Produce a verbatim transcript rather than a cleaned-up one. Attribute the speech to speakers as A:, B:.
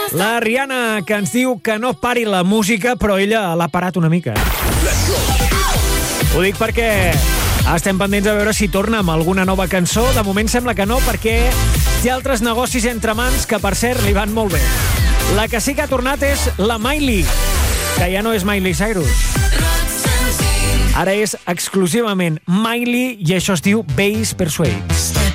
A: La Rihanna, que ens diu que no pari la música, però ella l'ha parat una mica. Ho dic perquè estem pendents a veure si torna amb alguna nova cançó. De moment sembla que no, perquè hi ha altres negocis entre mans que, per cert, li van molt bé. La que sí que ha tornat és la Miley, que ja no és Miley Cyrus. Ara és exclusivament Miley i això es diu Bass Persuades.